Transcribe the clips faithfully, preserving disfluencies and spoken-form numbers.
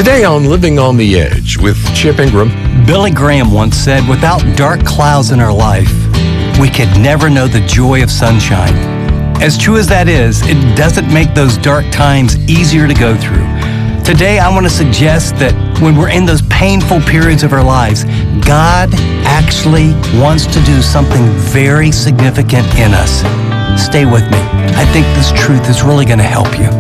Today on Living on the Edge with Chip Ingram. Billy Graham once said, without dark clouds in our life, we could never know the joy of sunshine. As true as that is, it doesn't make those dark times easier to go through. Today, I want to suggest that when we're in those painful periods of our lives, God actually wants to do something very significant in us. Stay with me. I think this truth is really going to help you.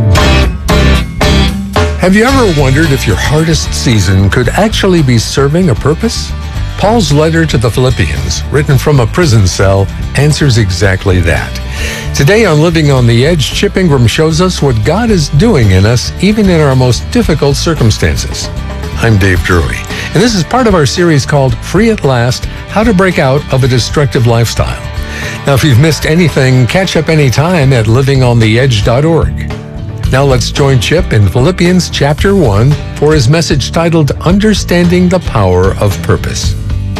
Have you ever wondered if your hardest season could actually be serving a purpose? Paul's letter to the Philippians, written from a prison cell, answers exactly that. Today on Living on the Edge, Chip Ingram shows us what God is doing in us, even in our most difficult circumstances. I'm Dave Drury, and this is part of our series called Free at Last, How to Break Out of a Destructive Lifestyle. Now, if you've missed anything, catch up anytime at living on the edge dot org. Now let's join Chip in Philippians chapter one for his message titled Understanding the Power of Purpose.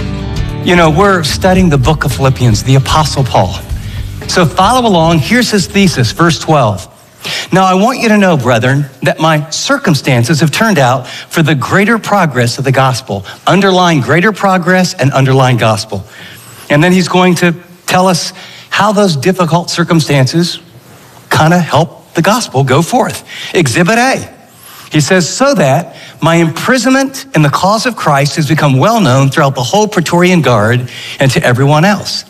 You know, we're studying the book of Philippians, the Apostle Paul. So follow along. Here's his thesis, verse twelve. Now I want you to know, brethren, that my circumstances have turned out for the greater progress of the gospel. Underline greater progress and underline gospel. And then he's going to tell us how those difficult circumstances kind of help the gospel go forth. Exhibit A. He says, so that my imprisonment in the cause of Christ has become well known throughout the whole Praetorian Guard and to everyone else.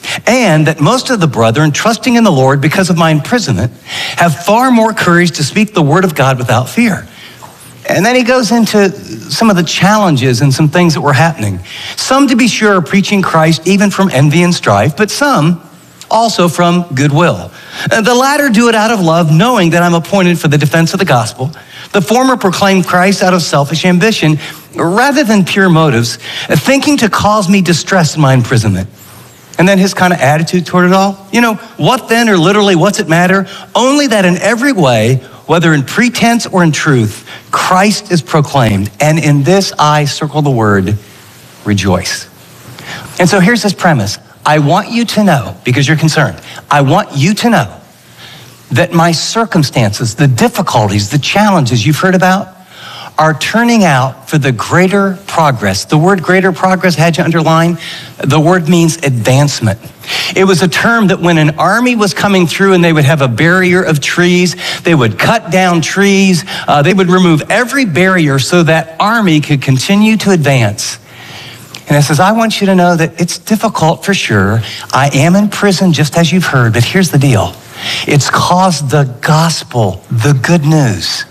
And that most of the brethren, trusting in the Lord because of my imprisonment, have far more courage to speak the word of God without fear. And then he goes into some of the challenges and some things that were happening. Some, to be sure, are preaching Christ even from envy and strife, but some also from goodwill. The latter do it out of love, knowing that I'm appointed for the defense of the gospel. The former proclaim Christ out of selfish ambition, rather than pure motives, thinking to cause me distress in my imprisonment. And then his kind of attitude toward it all. You know, what then, or literally, what's it matter? Only that in every way, whether in pretense or in truth, Christ is proclaimed. And in this I, circle the word, rejoice. And so here's his premise. I want you to know, because you're concerned, I want you to know that my circumstances, the difficulties, the challenges you've heard about are turning out for the greater progress. The word greater progress, had you underline, the word means advancement. It was a term that when an army was coming through and they would have a barrier of trees, they would cut down trees, uh, they would remove every barrier so that army could continue to advance. And it says, I want you to know that it's difficult for sure. I am in prison, just as you've heard, but here's the deal. It's caused the gospel, the good news.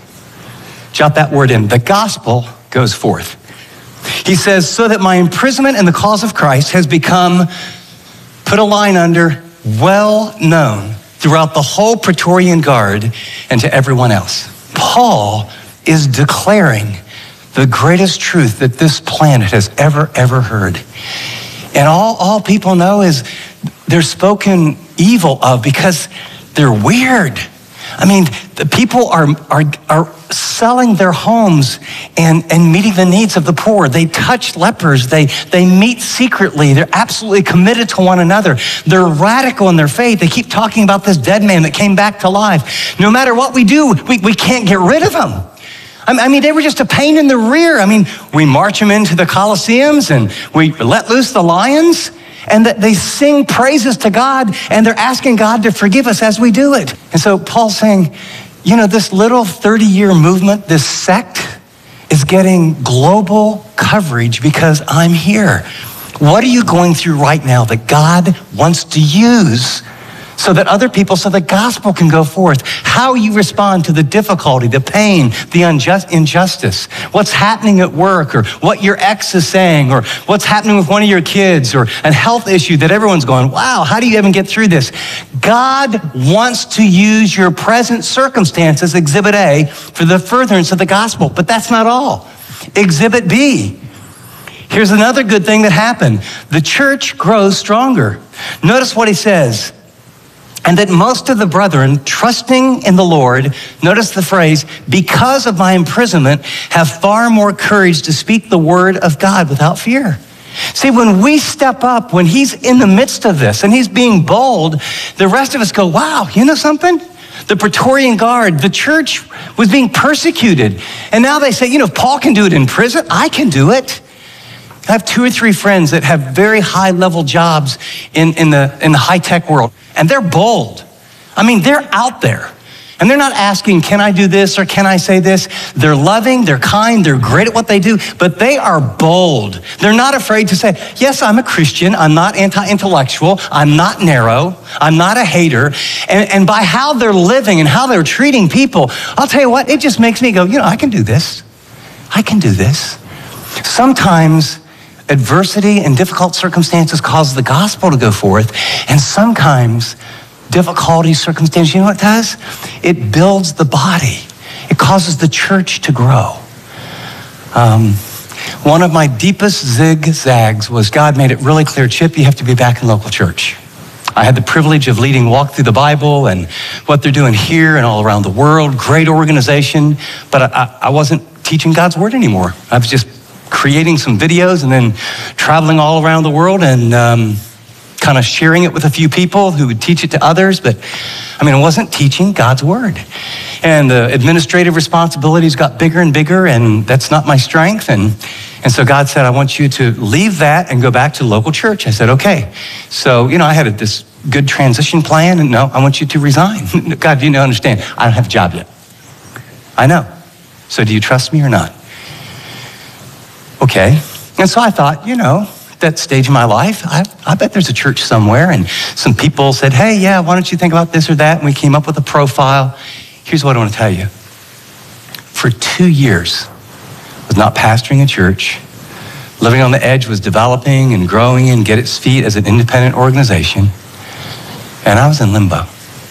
Jot that word in. The gospel goes forth. He says, so that my imprisonment in the cause of Christ has become, put a line under, well known throughout the whole Praetorian Guard and to everyone else. Paul is declaring the greatest truth that this planet has ever, ever heard. And all, all people know is they're spoken evil of because they're weird. I mean, the people are, are, are selling their homes and, and meeting the needs of the poor. They touch lepers. They, they meet secretly. They're absolutely committed to one another. They're radical in their faith. They keep talking about this dead man that came back to life. No matter what we do, we, we can't get rid of him. I mean, they were just a pain in the rear. I mean, we march them into the Colosseums and we let loose the lions, and that they sing praises to God, and they're asking God to forgive us as we do it. And so Paul's saying, you know, this little thirty-year movement, this sect, is getting global coverage because I'm here. What are you going through right now that God wants to use so that other people, so the gospel can go forth? How you respond to the difficulty, the pain, the unjust injustice, what's happening at work, or what your ex is saying, or what's happening with one of your kids, or a health issue that everyone's going, wow, how do you even get through this? God wants to use your present circumstances, exhibit A, for the furtherance of the gospel. But that's not all. Exhibit B. Here's another good thing that happened. The church grows stronger. Notice what he says. And that most of the brethren, trusting in the Lord, notice the phrase, because of my imprisonment, have far more courage to speak the word of God without fear. See, when we step up, when he's in the midst of this and he's being bold, the rest of us go, wow, you know something? the Praetorian Guard. The church was being persecuted. And now they say, you know, if Paul can do it in prison, I can do it. I have two or three friends that have very high level jobs in, in the, in the high tech world, and they're bold. I mean, they're out there. And they're not asking, can I do this or can I say this? They're loving, they're kind, they're great at what they do, but they are bold. They're not afraid to say, yes, I'm a Christian, I'm not anti-intellectual, I'm not narrow, I'm not a hater. And, and by how they're living and how they're treating people, I'll tell you what, it just makes me go, you know, I can do this. I can do this. Sometimes adversity and difficult circumstances cause the gospel to go forth, and sometimes difficulty, circumstance, you know what it does? It builds the body. It causes the church to grow. Um, one of my deepest zigzags was God made it really clear, Chip, you have to be back in local church. I had the privilege of leading Walk Through the Bible and what they're doing here and all around the world, great organization, but I, I wasn't teaching God's word anymore. I was just creating some videos and then traveling all around the world and um, kind of sharing it with a few people who would teach it to others, but I mean, I wasn't teaching God's word. And the administrative responsibilities got bigger and bigger, and that's not my strength. And, and so God said, I want you to leave that and go back to local church. I said, okay. So, you know, I had a, this good transition plan, and no, I want you to resign. God, you don't understand. I don't have a job yet. I know. So do you trust me or not? Okay. And so I thought, you know, that stage of my life, I, I bet there's a church somewhere, and some people said, hey, yeah, why don't you think about this or that? And we came up with a profile. Here's what I want to tell you. For two years, I was not pastoring a church. Living on the Edge was developing and growing and get its feet as an independent organization. And I was in limbo.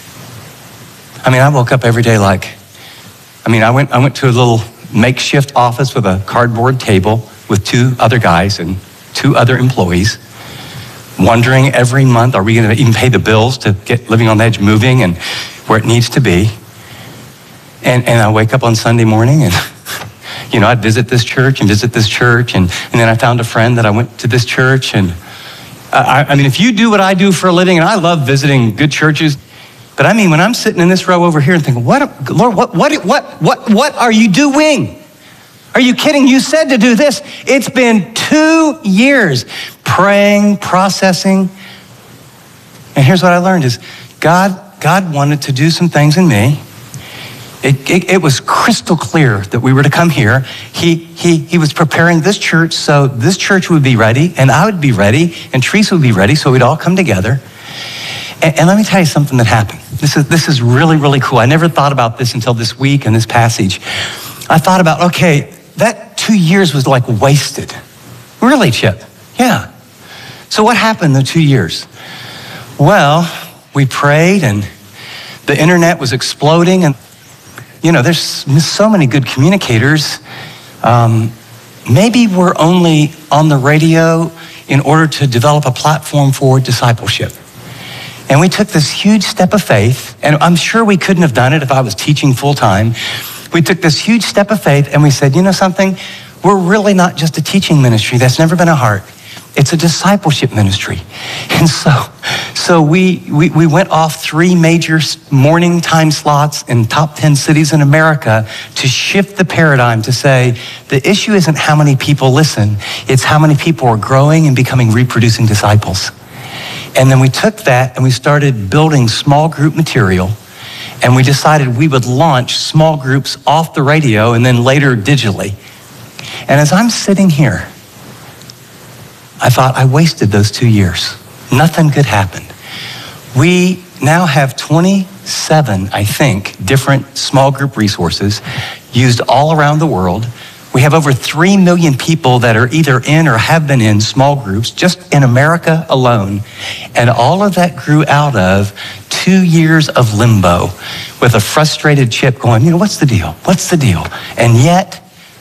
I mean, I woke up every day like, I mean, I went, I went to a little makeshift office with a cardboard table with two other guys and two other employees, wondering every month, are we going to even pay the bills to get Living on the Edge moving and where it needs to be? And, and I wake up on Sunday morning and, you know, I'd visit this church and visit this church. And, and then I found a friend that I went to this church. And I, I mean, if you do what I do for a living, and I love visiting good churches, but I mean, when I'm sitting in this row over here and thinking, what, Lord, what, what, what, what, what are you doing? Are you kidding? You said to do this. It's been two years praying, processing. And here's what I learned is God, God wanted to do some things in me. It, it, it was crystal clear that we were to come here. He, he, he was preparing this church so this church would be ready, and I would be ready, and Teresa would be ready, so we'd all come together. And, and let me tell you something that happened. This is, this is really, really cool. I never thought about this until this week and this passage. I thought about, okay, that two years was like wasted. Really, Chip? Yeah. So what happened in the two years? Well, we prayed and the internet was exploding, and you know, there's so many good communicators. Um, maybe we're only on the radio in order to develop a platform for discipleship. And we took this huge step of faith, and I'm sure we couldn't have done it if I was teaching full time. We took this huge step of faith and we said, you know something? We're really not just a teaching ministry. That's never been our heart. It's a discipleship ministry. And so, so we, we, we went off three major morning time slots in top ten cities in America to shift the paradigm to say, the issue isn't how many people listen, it's how many people are growing and becoming reproducing disciples. And then we took that and we started building small group material. And we decided we would launch small groups off the radio and then later digitally. And as I'm sitting here, I thought I wasted those two years. Nothing good happened. We now have twenty-seven, I think, different small group resources used all around the world. We have over three million people that are either in or have been in small groups just in America alone. And all of that grew out of two years of limbo with a frustrated Chip going, you know, what's the deal? What's the deal? And yet,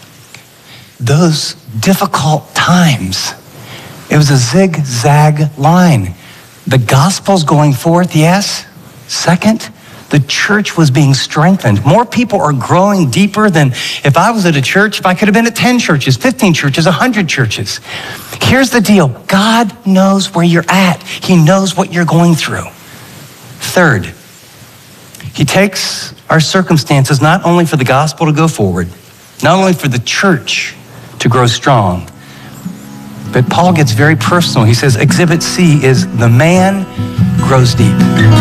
those difficult times, it was a zigzag line. The gospel's going forth, yes. Second, the church was being strengthened. More people are growing deeper than if I was at a church, if I could have been at ten churches, fifteen churches, one hundred churches. Here's the deal. God knows where you're at. He knows what you're going through. Third, He takes our circumstances not only for the gospel to go forward, not only for the church to grow strong, but Paul gets very personal. He says, Exhibit C is the man grows deep.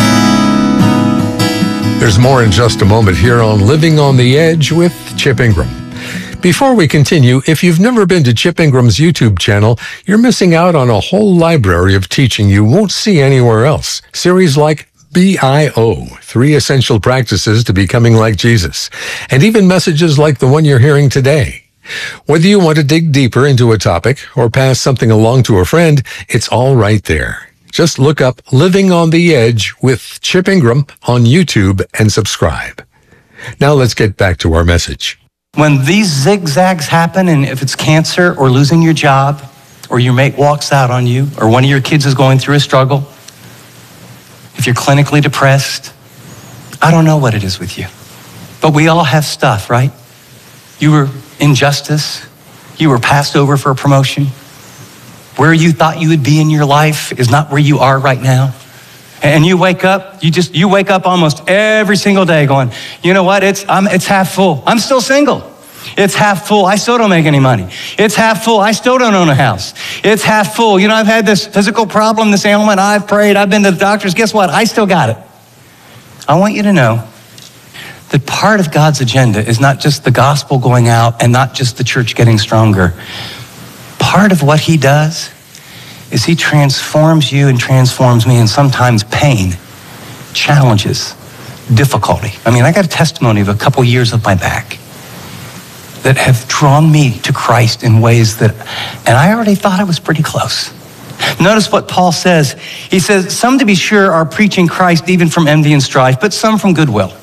There's more in just a moment here on Living on the Edge with Chip Ingram. Before we continue, if you've never been to Chip Ingram's YouTube channel, you're missing out on a whole library of teaching you won't see anywhere else. Series like B I O, Three Essential Practices to Becoming Like Jesus, and even messages like the one you're hearing today. Whether you want to dig deeper into a topic or pass something along to a friend, it's all right there. Just look up Living on the Edge with Chip Ingram on YouTube and subscribe. Now let's get back to our message. When these zigzags happen, and if it's cancer or losing your job, or your mate walks out on you, or one of your kids is going through a struggle, if you're clinically depressed, I don't know what it is with you. But we all have stuff, right? You were injustice. You were passed over for a promotion. Where you thought you would be in your life is not where you are right now. And you wake up, you just, you wake up almost every single day going, you know what, it's, I'm, it's half full. I'm still single. It's half full. I still don't make any money. It's half full. I still don't own a house. It's half full. You know, I've had this physical problem, this ailment. I've prayed. I've been to the doctors. Guess what? I still got it. I want you to know that part of God's agenda is not just the gospel going out and not just the church getting stronger. Part of what he does is he transforms you and transforms me, and sometimes pain, challenges, difficulty. I mean, I got a testimony of a couple years of my back that have drawn me to Christ in ways that, and I already thought I was pretty close. Notice what Paul says. He says, some to be sure are preaching Christ even from envy and strife, but some from goodwill.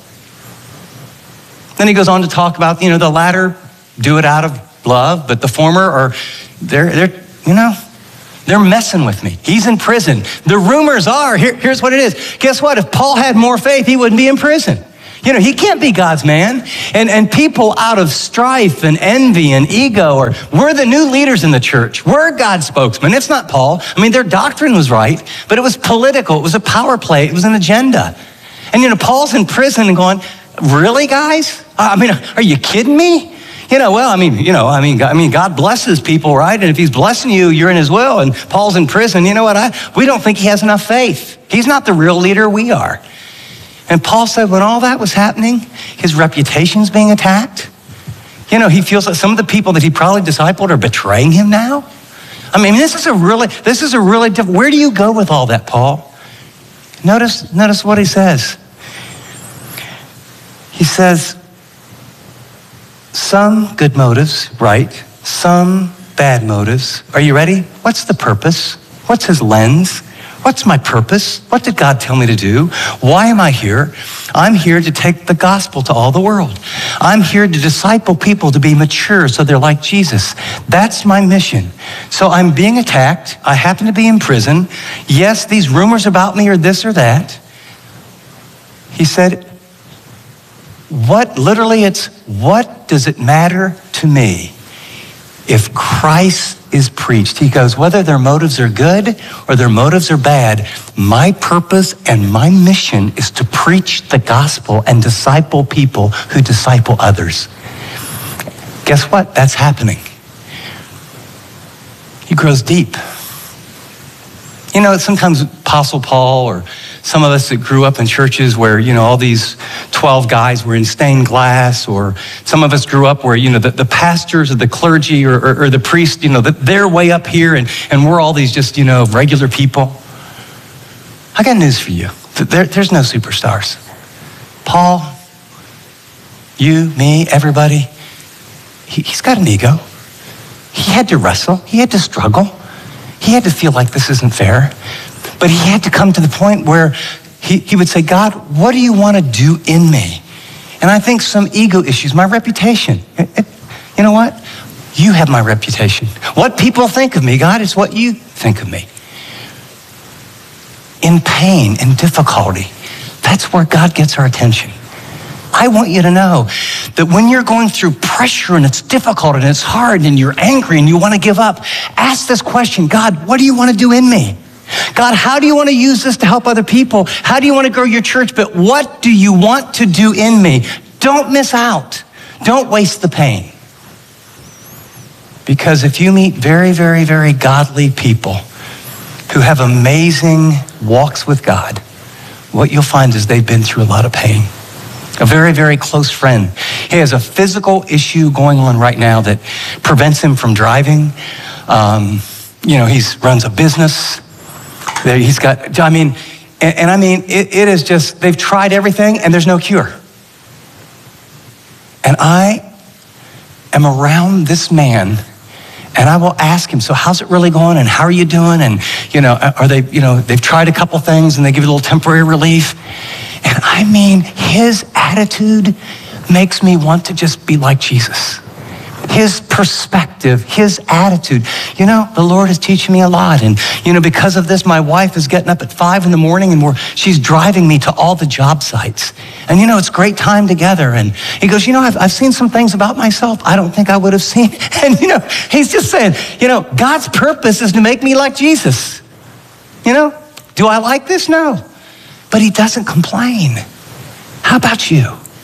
Then he goes on to talk about, you know, the latter do it out of love, but the former are, they're, they're you know, they're messing with me. He's in prison. The rumors are, here, here's what it is. Guess what? If Paul had more faith, he wouldn't be in prison. You know, he can't be God's man. And, and people out of strife and envy and ego, or we're the new leaders in the church. We're God's spokesman. It's not Paul. I mean, their doctrine was right, but it was political. It was a power play. It was an agenda. And, you know, Paul's in prison and going, really, guys? I mean, are you kidding me? You know, well, I mean, you know, I mean, I mean, God blesses people, right? And if he's blessing you, you're in his will. And Paul's in prison. You know what? I, we don't think he has enough faith. He's not the real leader. We are. And Paul said when all that was happening, his reputation's being attacked. You know, he feels like some of the people that he probably discipled are betraying him now. I mean, this is a really, this is a really, diff- where do you go with all that, Paul? Notice, notice what he says. He says, some good motives, right? Some bad motives. Are you ready? What's the purpose? What's his lens? What's my purpose? What did God tell me to do? Why am I here? I'm here to take the gospel to all the world. I'm here to disciple people to be mature so they're like Jesus. That's my mission. So I'm being attacked. I happen to be in prison. Yes, these rumors about me are this or that. He said, what, literally it's, what does it matter to me if Christ is preached? He goes, whether their motives are good or their motives are bad, my purpose and my mission is to preach the gospel and disciple people who disciple others. Guess what? That's happening. He grows deep. You know, sometimes Apostle Paul or some of us that grew up in churches where, you know, all these twelve guys were in stained glass, or some of us grew up where, you know, the, the pastors or the clergy or, or, or the priest, you know, they're way up here and, and we're all these just, you know, regular people. I got news for you. There, there's no superstars. Paul, you, me, everybody, he, he's got an ego. He had to wrestle. He had to struggle. He had to feel like this isn't fair. But he had to come to the point where he, he would say, God, what do you want to do in me? And I think some ego issues, my reputation. It, it, you know what? You have my reputation. What people think of me, God, is what you think of me. In pain, in difficulty, that's where God gets our attention. I want you to know that when you're going through pressure and it's difficult and it's hard and you're angry and you want to give up, ask this question, God, what do you want to do in me? God, how do you want to use this to help other people? How do you want to grow your church? But what do you want to do in me? Don't miss out. Don't waste the pain. Because if you meet very, very, very godly people who have amazing walks with God, what you'll find is they've been through a lot of pain. A very, very close friend. He has a physical issue going on right now that prevents him from driving. Um, you know, he runs a business. He's got, I mean, and, and I mean, it, it is just, they've tried everything and there's no cure. And I am around this man and I will ask him, so how's it really going? And how are you doing? And, you know, are they, you know, they've tried a couple things and they give you a little temporary relief. And I mean, his attitude makes me want to just be like Jesus. His perspective, his attitude. You know, the Lord is teaching me a lot. And, you know, because of this, my wife is getting up at five in the morning and we're, she's driving me to all the job sites. And, you know, it's great time together. And he goes, you know, I've, I've seen some things about myself I don't think I would have seen. And, you know, he's just saying, you know, God's purpose is to make me like Jesus. You know, do I like this? No. But he doesn't complain. How about you?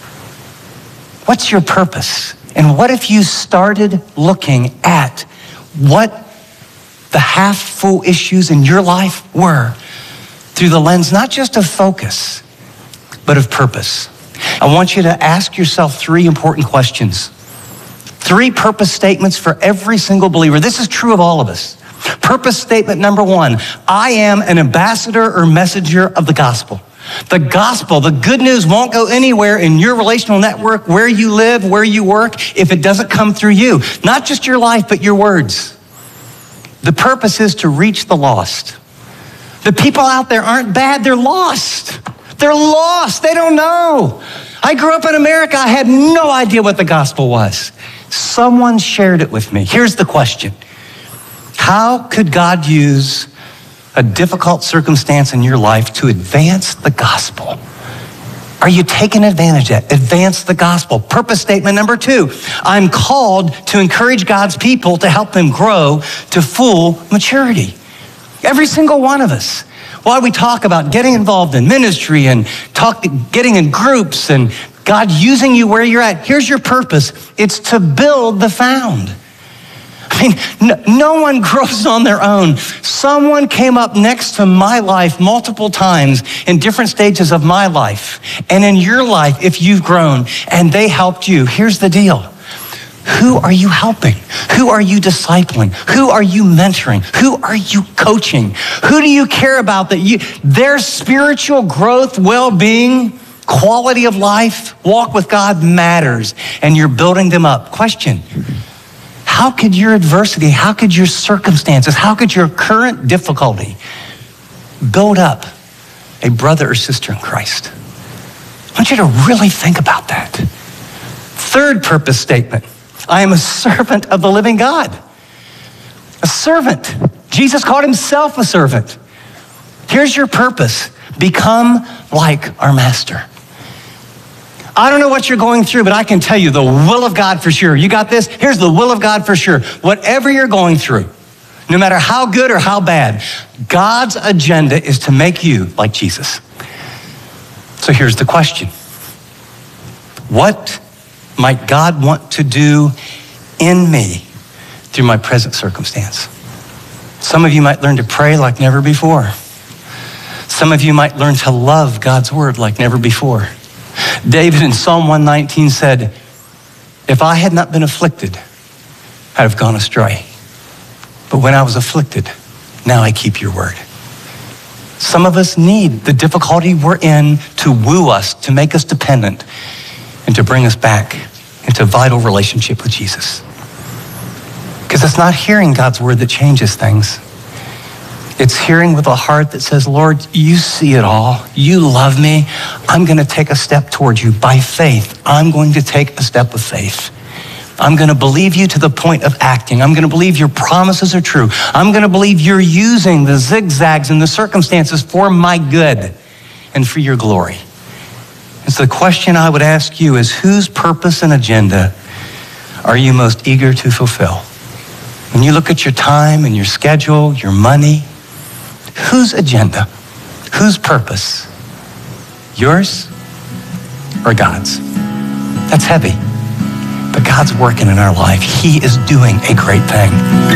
What's your purpose? And what if you started looking at what the half full issues in your life were through the lens, not just of focus, but of purpose? I want you to ask yourself three important questions. Three purpose statements for every single believer. This is true of all of us. Purpose statement number one, I am an ambassador or messenger of the gospel. The gospel, the good news won't go anywhere in your relational network, where you live, where you work, if it doesn't come through you. Not just your life, but your words. The purpose is to reach the lost. The people out there aren't bad, they're lost. They're lost, they don't know. I grew up in America, I had no idea what the gospel was. Someone shared it with me. Here's the question. How could God use a difficult circumstance in your life to advance the gospel? Are you taking advantage of that? Advance the gospel. Purpose statement number two, I'm called to encourage God's people to help them grow to full maturity. Every single one of us. While we talk about getting involved in ministry and talk, getting in groups and God using you where you're at, here's your purpose. It's to build the found. I mean, no, no one grows on their own. Someone came up next to my life multiple times in different stages of my life. And in your life, if you've grown and they helped you, here's the deal. Who are you helping? Who are you discipling? Who are you mentoring? Who are you coaching? Who do you care about that you, their spiritual growth, well-being, quality of life, walk with God matters, and you're building them up. Question. How could your adversity, how could your circumstances, how could your current difficulty build up a brother or sister in Christ? I want you to really think about that. Third purpose statement, I am a servant of the living God. A servant. Jesus called himself a servant. Here's your purpose. Become like our master. I don't know what you're going through, but I can tell you the will of God for sure. You got this? Here's the will of God for sure. Whatever you're going through, no matter how good or how bad, God's agenda is to make you like Jesus. So here's the question. What might God want to do in me through my present circumstance? Some of you might learn to pray like never before. Some of you might learn to love God's word like never before. David in Psalm one nineteen said, if I had not been afflicted, I'd have gone astray. But when I was afflicted, now I keep your word. Some of us need the difficulty we're in to woo us, to make us dependent, and to bring us back into a vital relationship with Jesus. Because it's not hearing God's word that changes things. It's hearing with a heart that says, Lord, you see it all. You love me. I'm going to take a step towards you by faith. I'm going to take a step of faith. I'm going to believe you to the point of acting. I'm going to believe your promises are true. I'm going to believe you're using the zigzags and the circumstances for my good and for your glory. And so the question I would ask you is, whose purpose and agenda are you most eager to fulfill? When you look at your time and your schedule, your money, Whose agenda? Whose purpose? Yours or God's? That's heavy. But God's working in our life. He is doing a great thing.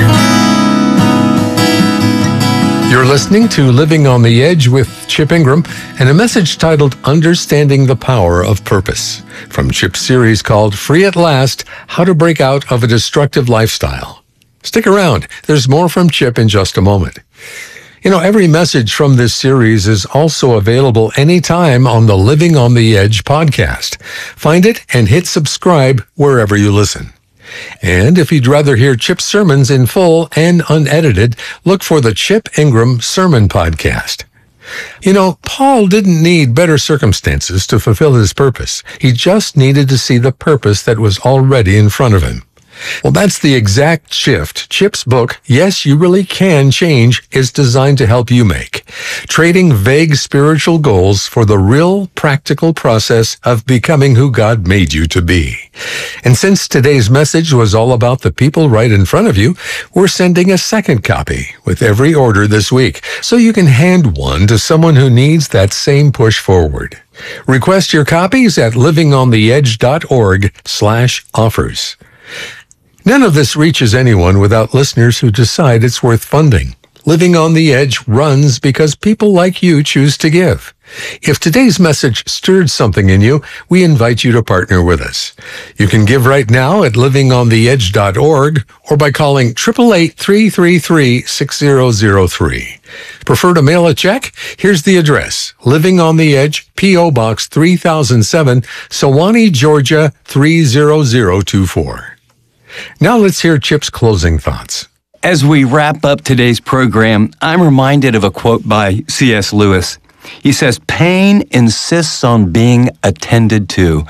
You're listening to Living on the Edge with Chip Ingram and a message titled Understanding the Power of Purpose from Chip's series called Free at Last, How to Break Out of a Destructive Lifestyle. Stick around. There's more from Chip in just a moment. You know, every message from this series is also available anytime on the Living on the Edge podcast. Find it and hit subscribe wherever you listen. And if you'd rather hear Chip's sermons in full and unedited, look for the Chip Ingram Sermon Podcast. You know, Paul didn't need better circumstances to fulfill his purpose. He just needed to see the purpose that was already in front of him. Well, that's the exact shift Chip's book, Yes, You Really Can Change, is designed to help you make. Trading vague spiritual goals for the real practical process of becoming who God made you to be. And since today's message was all about the people right in front of you, we're sending a second copy with every order this week, so you can hand one to someone who needs that same push forward. Request your copies at livingontheedge.org slash offers. None of this reaches anyone without listeners who decide it's worth funding. Living on the Edge runs because people like you choose to give. If today's message stirred something in you, we invite you to partner with us. You can give right now at living on the edge dot org or by calling eight eight eight, three three three, six zero zero three. Prefer to mail a check? Here's the address. Living on the Edge, P O. Box three thousand seven, Sewanee, Georgia three zero zero two four. Now let's hear Chip's closing thoughts. As we wrap up today's program, I'm reminded of a quote by C S Lewis. He says, "Pain insists on being attended to."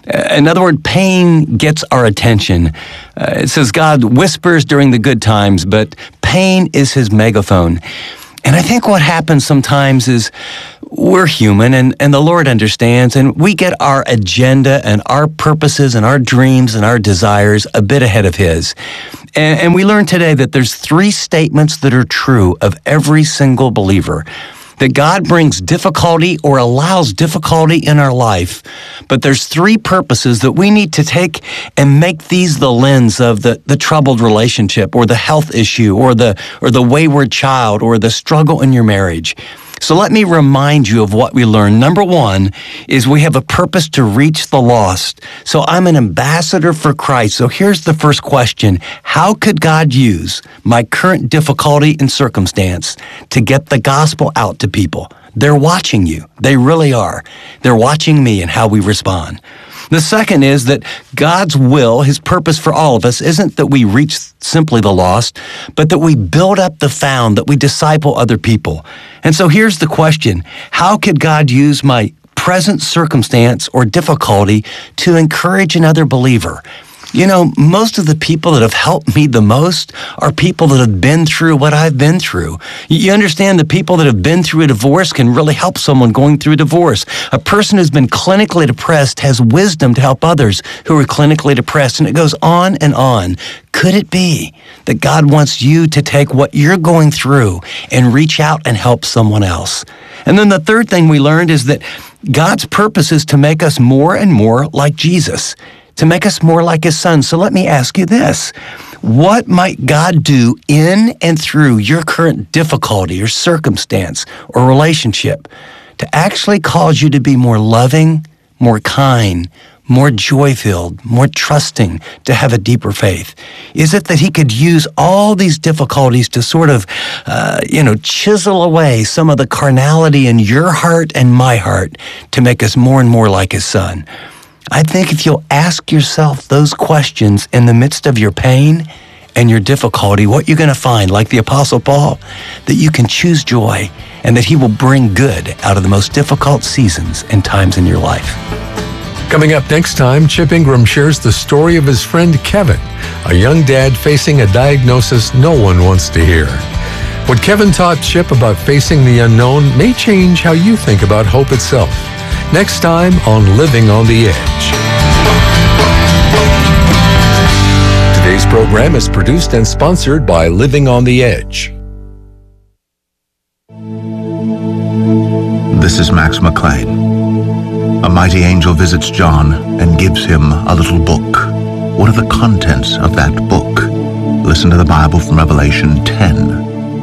In other words, pain gets our attention. Uh, it says God whispers during the good times, but pain is his megaphone. And I think what happens sometimes is we're human and, and the Lord understands, and we get our agenda and our purposes and our dreams and our desires a bit ahead of his. And, and we learned today that there's three statements that are true of every single believer. That God brings difficulty or allows difficulty in our life, but there's three purposes that we need to take and make these the lens of the, the troubled relationship or the health issue or the or the wayward child or the struggle in your marriage. So let me remind you of what we learned. Number one is we have a purpose to reach the lost. So I'm an ambassador for Christ. So here's the first question. How could God use my current difficulty and circumstance to get the gospel out to people? They're watching you. They really are. They're watching me and how we respond. The second is that God's will, his purpose for all of us, isn't that we reach simply the lost, but that we build up the found, that we disciple other people. And so here's the question. How could God use my present circumstance or difficulty to encourage another believer? You know, most of the people that have helped me the most are people that have been through what I've been through. You understand the people that have been through a divorce can really help someone going through a divorce. A person who's been clinically depressed has wisdom to help others who are clinically depressed, and it goes on and on. Could it be that God wants you to take what you're going through and reach out and help someone else? And then the third thing we learned is that God's purpose is to make us more and more like Jesus, to make us more like his son. So let me ask you this. What might God do in and through your current difficulty or circumstance or relationship to actually cause you to be more loving, more kind, more joy-filled, more trusting, to have a deeper faith? Is it that he could use all these difficulties to sort of, uh, you know, chisel away some of the carnality in your heart and my heart to make us more and more like his son? I think if you'll ask yourself those questions in the midst of your pain and your difficulty, what you're going to find, like the Apostle Paul, that you can choose joy and that he will bring good out of the most difficult seasons and times in your life. Coming up next time, Chip Ingram shares the story of his friend Kevin, a young dad facing a diagnosis no one wants to hear. What Kevin taught Chip about facing the unknown may change how you think about hope itself. Next time on Living on the Edge. Today's program is produced and sponsored by Living on the Edge. This is Max McLean. A mighty angel visits John and gives him a little book. What are the contents of that book? Listen to the Bible from Revelation ten.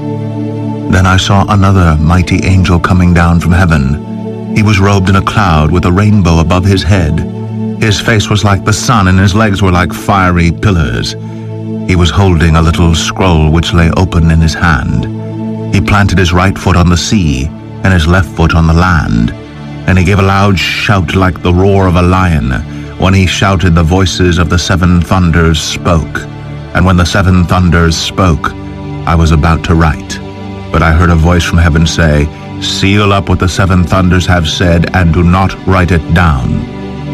Then I saw another mighty angel coming down from heaven. He was robed in a cloud with a rainbow above his head. His face was like the sun, and his legs were like fiery pillars. He was holding a little scroll which lay open in his hand. He planted his right foot on the sea, and his left foot on the land. And he gave a loud shout like the roar of a lion. When he shouted, the voices of the seven thunders spoke. And when the seven thunders spoke, I was about to write. But I heard a voice from heaven say, "Seal up what the seven thunders have said, and do not write it down."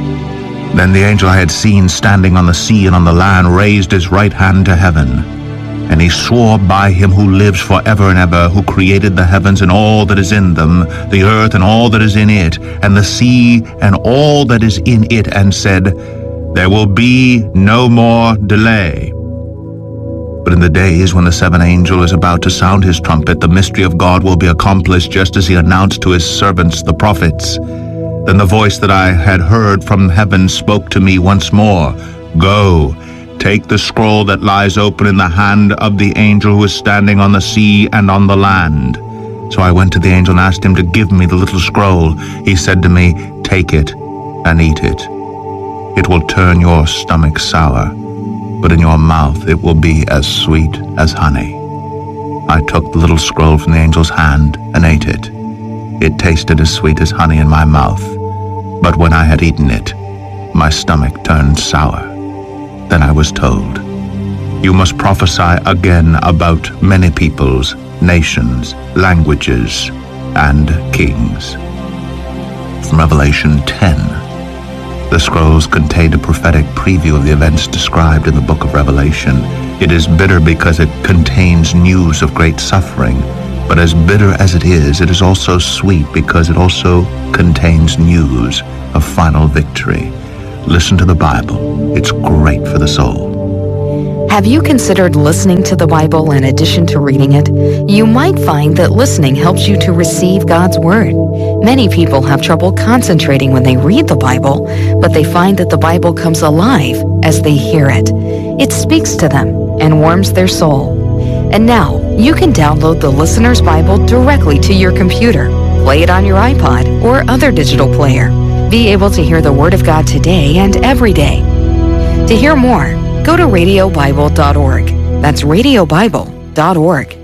Then the angel I had seen standing on the sea and on the land raised his right hand to heaven. And he swore by him who lives forever and ever, who created the heavens and all that is in them, the earth and all that is in it, and the sea and all that is in it, and said, "There will be no more delay." But in the days when the seventh angel is about to sound his trumpet, the mystery of God will be accomplished just as he announced to his servants the prophets. Then the voice that I had heard from heaven spoke to me once more, "Go, take the scroll that lies open in the hand of the angel who is standing on the sea and on the land." So I went to the angel and asked him to give me the little scroll. He said to me, "Take it and eat it. It will turn your stomach sour, but in your mouth it will be as sweet as honey." I took the little scroll from the angel's hand and ate it. It tasted as sweet as honey in my mouth, but when I had eaten it, my stomach turned sour. Then I was told, "You must prophesy again about many peoples, nations, languages, and kings." From Revelation ten. The scrolls contained a prophetic preview of the events described in the book of Revelation. It is bitter because it contains news of great suffering, but as bitter as it is, it is also sweet because it also contains news of final victory. Listen to the Bible. It's great for the soul. Have you considered listening to the Bible in addition to reading it? You might find that listening helps you to receive God's Word. Many people have trouble concentrating when they read the Bible, but they find that the Bible comes alive as they hear it. It speaks to them and warms their soul. And now, you can download the Listener's Bible directly to your computer, play it on your iPod or other digital player. Be able to hear the Word of God today and every day. To hear more, go to radio bible dot org. That's radio bible dot org.